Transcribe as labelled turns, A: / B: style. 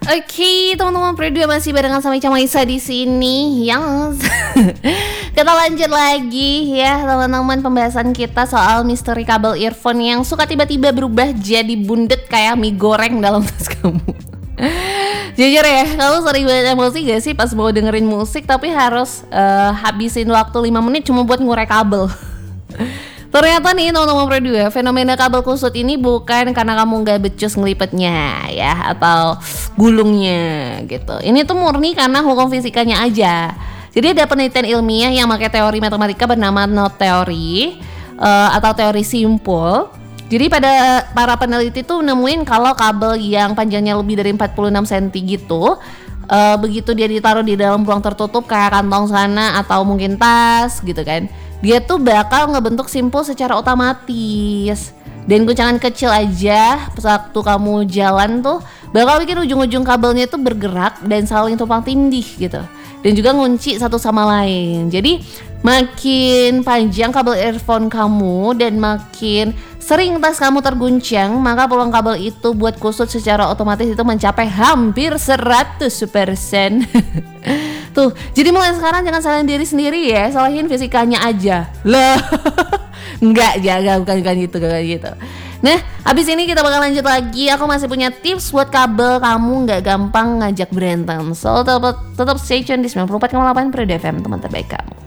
A: Oke, teman-teman berdua masih barengan sama Ica Maisa di sini. Yang kita lanjut lagi ya, teman-teman, pembahasan kita soal misteri kabel earphone yang suka tiba-tiba berubah jadi bundet kayak mie goreng dalam tas kamu. Jujur ya, kamu sering banget emosi gak sih pas mau dengerin musik tapi harus habisin waktu 5 menit cuma buat ngurek kabel? Ternyata nih teman-teman berdua, fenomena kabel kusut ini bukan karena kamu gak becus ngelipetnya ya, atau gulungnya gitu. Ini tuh murni karena hukum fisikanya aja. Jadi ada penelitian ilmiah yang pakai teori matematika bernama knot theory atau teori simpul. Jadi pada para peneliti tuh nemuin kalau kabel yang panjangnya lebih dari 46 cm gitu, begitu dia ditaruh di dalam ruang tertutup kayak kantong sana atau mungkin tas gitu kan, dia tuh bakal ngebentuk simpul secara otomatis. Dan guncangan kecil aja waktu kamu jalan tuh bakal bikin ujung-ujung kabelnya tuh bergerak dan saling tumpang tindih gitu. Dan juga ngunci satu sama lain. Jadi makin panjang kabel earphone kamu dan makin sering tas kamu terguncang, maka peluang kabel itu buat kusut secara otomatis itu mencapai hampir 100%. Tuh, jadi mulai sekarang jangan salahin diri sendiri ya, salahin fisikanya aja. Lah. Enggak, bukan gitu. Nah, abis ini kita bakal lanjut lagi. Aku masih punya tips buat kabel kamu nggak gampang ngajak berantem. So, tetap stay tune di 94,8 Pride FM, teman terbaik kamu.